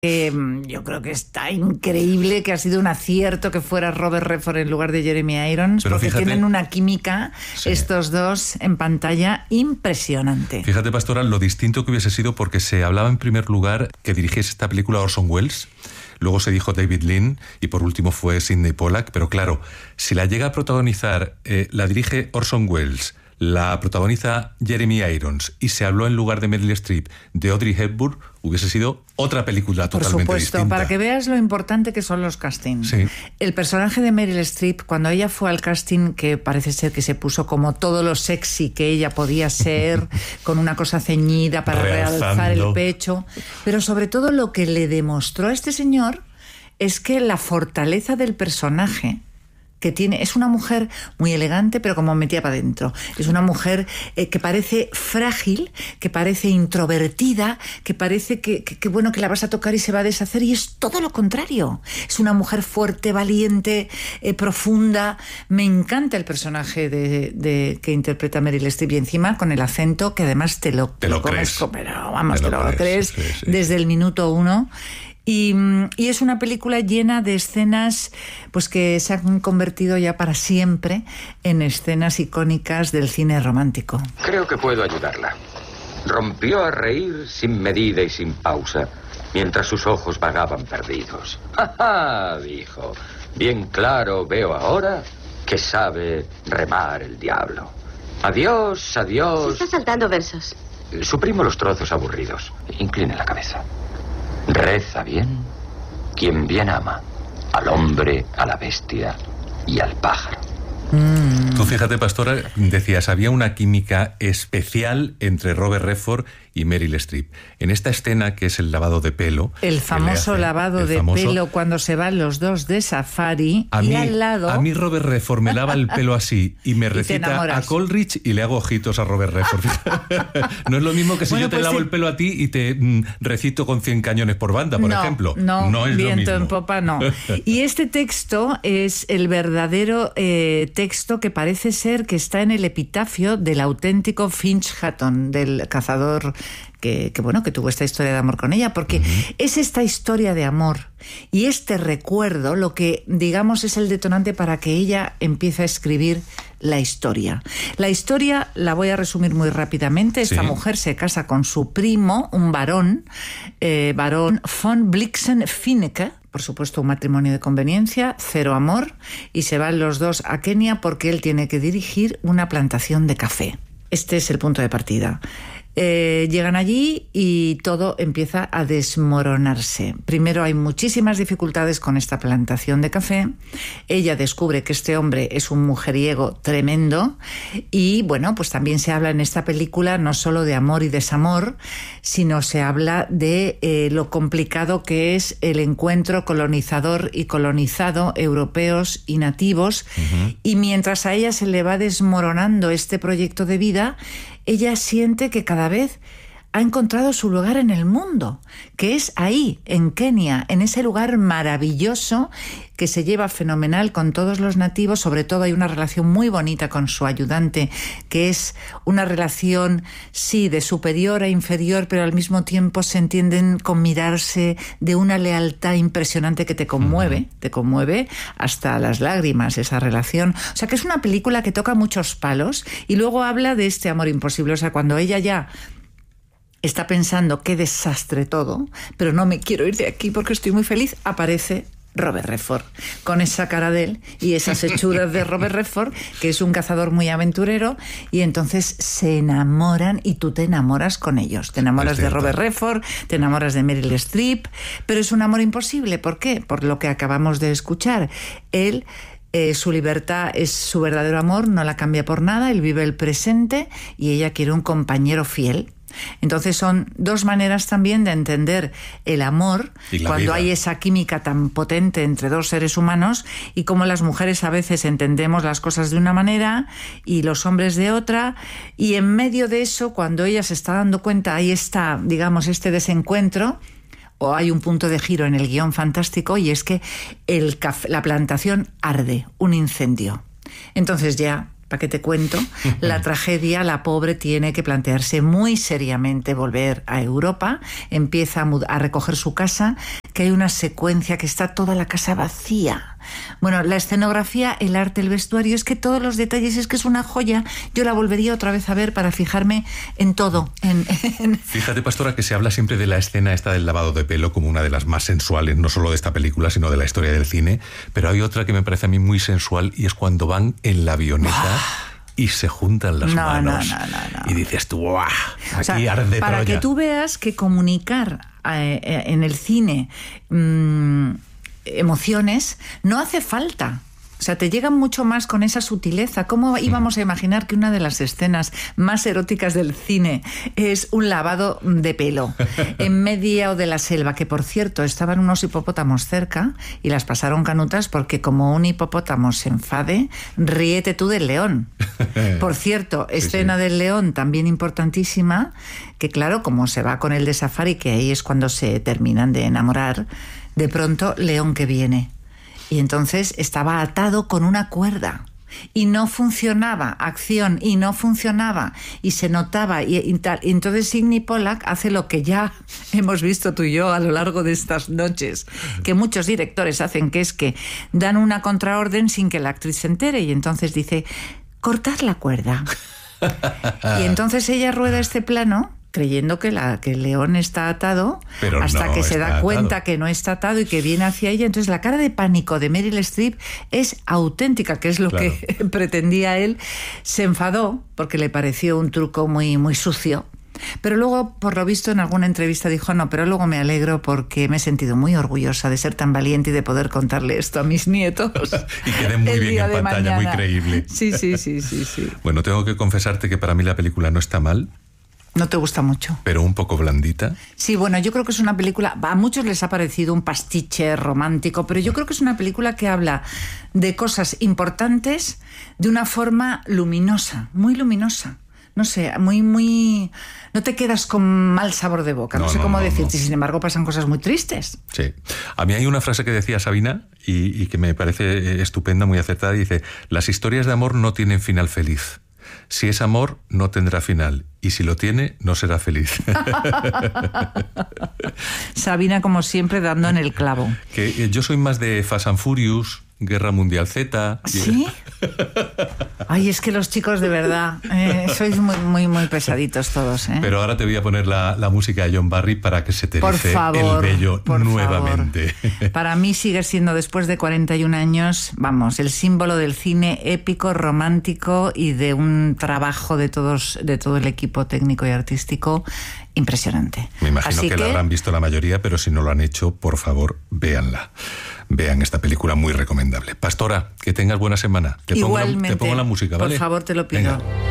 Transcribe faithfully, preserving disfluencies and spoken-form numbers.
Eh, yo creo que está increíble, que ha sido un acierto que fuera Robert Redford en lugar de Jeremy Irons, Pero porque fíjate, tienen una química, sí, estos dos en pantalla impresionante. Fíjate, Pastora, lo distinto que hubiese sido, porque se hablaba en primer lugar que dirigiese esta película Orson Welles, luego se dijo David Lean y por último fue Sidney Pollack, pero claro, si la llega a protagonizar, eh, la dirige Orson Welles, la protagoniza Jeremy Irons y se habló en lugar de Meryl Streep de Audrey Hepburn, hubiese sido otra película totalmente Por supuesto, distinta. para que veas lo importante que son los castings. Sí. El personaje de Meryl Streep, cuando ella fue al casting, que parece ser que se puso como todo lo sexy que ella podía ser, con una cosa ceñida para realzar el pecho, pero sobre todo lo que le demostró a este señor es que la fortaleza del personaje que tiene, es una mujer muy elegante, pero como metida para adentro. Es una mujer eh, que parece frágil, que parece introvertida, que parece que, que, que, bueno, que la vas a tocar y se va a deshacer, y es todo lo contrario. Es una mujer fuerte, valiente, eh, profunda. Me encanta el personaje de, de que interpreta Meryl Streep, y encima con el acento que además te lo, te lo comes, crees. Pero vamos, te, te lo, lo crees, crees sí, sí. desde el minuto uno. Y, y es una película llena de escenas pues que se han convertido ya para siempre en escenas icónicas del cine romántico. Creo que puedo ayudarla. Rompió a reír sin medida y sin pausa, mientras sus ojos vagaban perdidos. ¡Ja, ja!, dijo. Bien claro veo ahora que sabe remar el diablo. Adiós, adiós. Se está saltando versos. Suprimo los trozos aburridos. Incline la cabeza. Reza bien quien bien ama, al hombre, a la bestia y al pájaro. Mm. Tú fíjate, Pastora, decías, había una química especial entre Robert Redford y Meryl Streep. En esta escena, que es el lavado de pelo... El famoso hace, lavado el de famoso, pelo cuando se van los dos de safari, a y mí, al lado... A mí Robert Redford me lava el pelo así y me y recita a Coleridge y le hago ojitos a Robert Redford. No es lo mismo que si bueno, yo te pues lavo sí. el pelo a ti y te mm, recito con cien cañones por banda, por no, ejemplo. No, no es viento lo mismo. En popa no. Y este texto es el verdadero eh, texto que parece ser que está en el epitafio del auténtico Finch Hatton, del cazador que, que bueno, que tuvo esta historia de amor con ella, porque uh-huh. es esta historia de amor y este recuerdo lo que, digamos, es el detonante para que ella empiece a escribir la historia. La historia la voy a resumir muy rápidamente. Esta sí. mujer se casa con su primo, un varón, eh, varón von Blixen-Finecke, por supuesto un matrimonio de conveniencia, cero amor, y se van los dos a Kenia porque él tiene que dirigir una plantación de café. Este es el punto de partida. Eh, llegan allí y todo empieza a desmoronarse. Primero hay muchísimas dificultades con esta plantación de café. Ella descubre que este hombre es un mujeriego tremendo y bueno, pues también se habla en esta película no solo de amor y desamor, sino se habla de eh, lo complicado que es el encuentro colonizador y colonizado, europeos y nativos. Uh-huh. Y mientras a ella se le va desmoronando este proyecto de vida, ella siente que cada vez ha encontrado su lugar en el mundo, que es ahí, en Kenia, en ese lugar maravilloso que se lleva fenomenal con todos los nativos. Sobre todo hay una relación muy bonita con su ayudante, que es una relación, sí, de superior a inferior, pero al mismo tiempo se entienden con mirarse, de una lealtad impresionante que te conmueve, uh-huh. te conmueve hasta las lágrimas esa relación. O sea que es una película que toca muchos palos y luego habla de este amor imposible. O sea, cuando ella ya está pensando qué desastre todo, pero no me quiero ir de aquí porque estoy muy feliz, aparece Robert Redford, con esa cara de él y esas hechuras de Robert Redford, que es un cazador muy aventurero, y entonces se enamoran y tú te enamoras con ellos. Te enamoras de Robert Redford, te enamoras de Meryl Streep, pero es un amor imposible. ¿Por qué? Por lo que acabamos de escuchar. Él... Eh, su libertad es su verdadero amor, no la cambia por nada, él vive el presente y ella quiere un compañero fiel. Entonces son dos maneras también de entender el amor cuando vida. Hay esa química tan potente entre dos seres humanos, y cómo las mujeres a veces entendemos las cosas de una manera y los hombres de otra, y en medio de eso, cuando ella se está dando cuenta, ahí está, digamos, este desencuentro, o hay un punto de giro en el guión fantástico, y es que el café, la plantación arde, un incendio. Entonces ya ¿para qué te cuento? La tragedia, la pobre tiene que plantearse muy seriamente volver a Europa, empieza a, mud- a recoger su casa, que hay una secuencia que está toda la casa vacía. Bueno, la escenografía, el arte, el vestuario, es que todos los detalles, es que es una joya. Yo la volvería otra vez a ver para fijarme en todo. En, en... Fíjate, Pastora, que se habla siempre de la escena esta del lavado de pelo como una de las más sensuales, no solo de esta película, sino de la historia del cine, pero hay otra que me parece a mí muy sensual y es cuando van en la avioneta y se juntan las no, manos no, no, no, no. y dices tú, ¡guau! Aquí o sea, arde para Troya. que tú veas que comunicar eh, eh, en el cine mmm, emociones no hace falta. O sea, te llegan mucho más con esa sutileza. ¿Cómo íbamos a imaginar que una de las escenas más eróticas del cine es un lavado de pelo en medio de la selva? Que, por cierto, estaban unos hipopótamos cerca y las pasaron canutas porque como un hipopótamo se enfade, ríete tú del león. Por cierto, escena sí, sí. del león también importantísima, que claro, como se va con el de safari, que ahí es cuando se terminan de enamorar, de pronto, león que viene. Y entonces estaba atado con una cuerda y no funcionaba, acción, y no funcionaba, y se notaba, y, y tal. Y entonces Sidney Pollack hace lo que ya hemos visto tú y yo a lo largo de estas noches, que muchos directores hacen, que es que dan una contraorden sin que la actriz se entere, y entonces dice, cortad la cuerda. Y entonces ella rueda este plano creyendo que, la, que el león está atado, pero hasta no que se da atado. cuenta que no está atado y que viene hacia ella. Entonces la cara de pánico de Meryl Streep es auténtica, que es lo claro. que pretendía él. Se enfadó porque le pareció un truco muy, muy sucio. Pero luego, por lo visto, en alguna entrevista dijo, no, pero luego me alegro porque me he sentido muy orgullosa de ser tan valiente y de poder contarle esto a mis nietos. Y quedé muy bien en pantalla, mañana. Muy creíble. Sí, sí, sí, sí, sí. Bueno, tengo que confesarte que para mí la película no está mal. ¿No te gusta mucho? Pero un poco blandita. Sí, bueno, yo creo que es una película, a muchos les ha parecido un pastiche romántico, pero yo creo que es una película que habla de cosas importantes de una forma luminosa, muy luminosa. No sé, muy, muy... No te quedas con mal sabor de boca, no, no sé no, cómo no, decirte, no. Sin embargo pasan cosas muy tristes. Sí. A mí hay una frase que decía Sabina y, y que me parece estupenda, muy acertada, y dice, las historias de amor no tienen final feliz. Si es amor, no tendrá final. Y si lo tiene, no será feliz. Sabina, como siempre, dando en el clavo. Que yo soy más de Fast and Furious, Guerra Mundial Z. ¿Sí? Ay, es que los chicos, de verdad, eh, sois muy, muy, muy pesaditos todos, ¿eh? Pero ahora te voy a poner la, la música de John Barry para que se te por erice favor, el vello por nuevamente. Favor. Para mí sigue siendo, después de cuarenta y un años, vamos, el símbolo del cine épico, romántico y de un trabajo de todos, de todo el equipo técnico y artístico impresionante. Me imagino Así que, que la habrán visto la mayoría, pero si no lo han hecho, por favor, véanla. Vean esta película, muy recomendable. Pastora, que tengas buena semana. Te Igualmente. Pongo la, te pongo la música, ¿vale? Por favor, te lo pido. Venga.